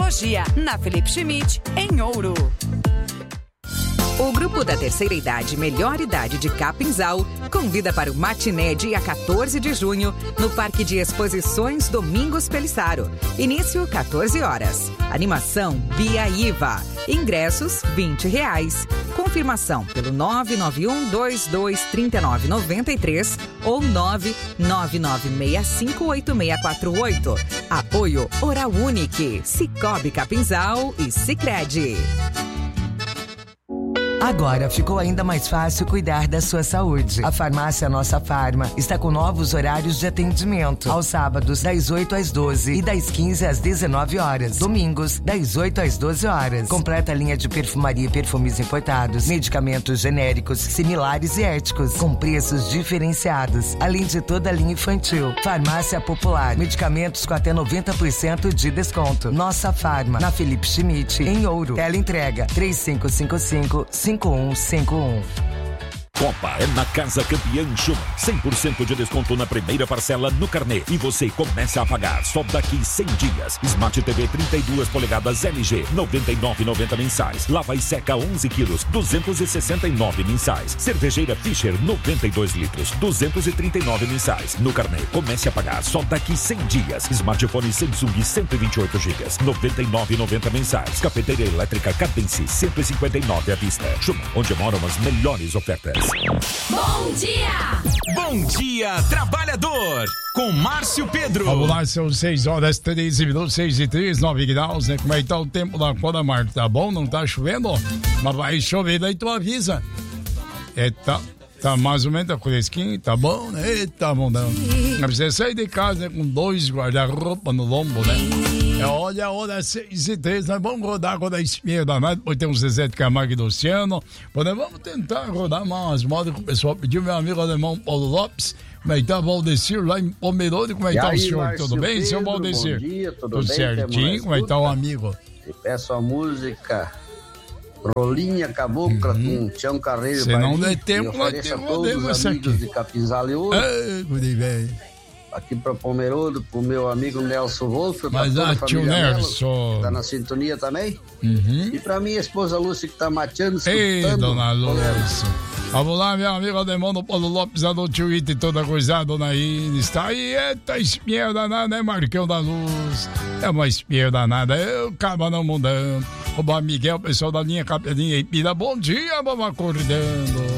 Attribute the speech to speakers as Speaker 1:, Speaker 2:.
Speaker 1: odontologia, na Felipe Schmidt, em Ouro. O Grupo da Terceira Idade Melhor Idade de Capinzal convida para o matiné dia 14 de junho no Parque de Exposições Domingos Pelissaro. Início 14 horas. Animação Bia Iva. Ingressos R$20. Confirmação pelo 991-223993 ou 999658648. Apoio Oral Unique, Cicobi Capinzal e Sicredi.
Speaker 2: Agora ficou ainda mais fácil cuidar da sua saúde. A farmácia Nossa Farma está com novos horários de atendimento. Aos sábados, das 8 às 12 e das 15 às 19 horas. Domingos, das 8 às 12 horas. Completa linha de perfumaria e perfumes importados, medicamentos genéricos, similares e éticos, com preços diferenciados. Além de toda a linha infantil. Farmácia Popular, medicamentos com até 90% de desconto. Nossa Farma, na Felipe Schmidt, em Ouro. Teleentrega 3555-5151.
Speaker 3: Copa é na Casa Campeã Schumann. 100% de desconto na primeira parcela no carnê. E você começa a pagar só daqui 100 dias. Smart TV 32 polegadas LG, 99,90 mensais. Lava e seca 11 quilos, 269 mensais. Cervejeira Fischer, 92 litros, 239 mensais. No carnê, comece a pagar só daqui 100 dias. Smartphone Samsung 128 GB, 99,90 mensais. Cafeteira elétrica Cadence, 159 à vista. Schumann, onde moram as melhores ofertas.
Speaker 4: Bom dia!
Speaker 5: Bom dia, trabalhador! Com Márcio Pedro.
Speaker 6: Vamos lá, são 6 horas, 13 minutos, 6 e 3, 9 graus, né? Como é que tá o tempo lá fora, Marco? Tá bom? Não tá chovendo? Mas vai chover, daí tu avisa. Tá mais ou menos, tá fresquinho, tá bom, né? Eita, bondão. Não precisa sair de casa, né? Com 2 guarda-roupa no lombo, né? Olha a hora 6 e 3, nós vamos rodar quando a espinha danada, depois tem um Zezé de Camargo e do Oceano. Nós vamos tentar rodar umas modas que o pessoal pediu, meu amigo alemão Paulo Lopes. Como é que tá, Valdecir, lá em Pomerode? Como é que tá o senhor?
Speaker 7: Márcio,
Speaker 6: tudo bem,
Speaker 7: Pedro,
Speaker 6: seu Valdecir?
Speaker 7: Bom dia, tudo bem,
Speaker 6: certinho? Como é que tá o amigo?
Speaker 7: E peço a música Rolinha Cabocla com Tião Carreiro.
Speaker 6: Se não der tempo, nós temos
Speaker 7: a todos os amigos de Capinzal e Ouro. Aqui pra Pomerode, pro meu amigo Nelson Wolff.
Speaker 6: Mas tio Nelson
Speaker 7: tá na sintonia também. E pra minha esposa Lúcia, que tá mateando, escutando.
Speaker 6: Ei, dona Lúcia. Vamos lá, meu amigo alemão do Paulo Lopes, a do tio Ita e toda coisa, a dona Inês. Tá aí, eita espinha danada, né, Marcão da Luz? É uma espinha danada, eu acaba não mudando. O Miguel, pessoal da linha Capelinha e Pira, bom dia, vamos acordando.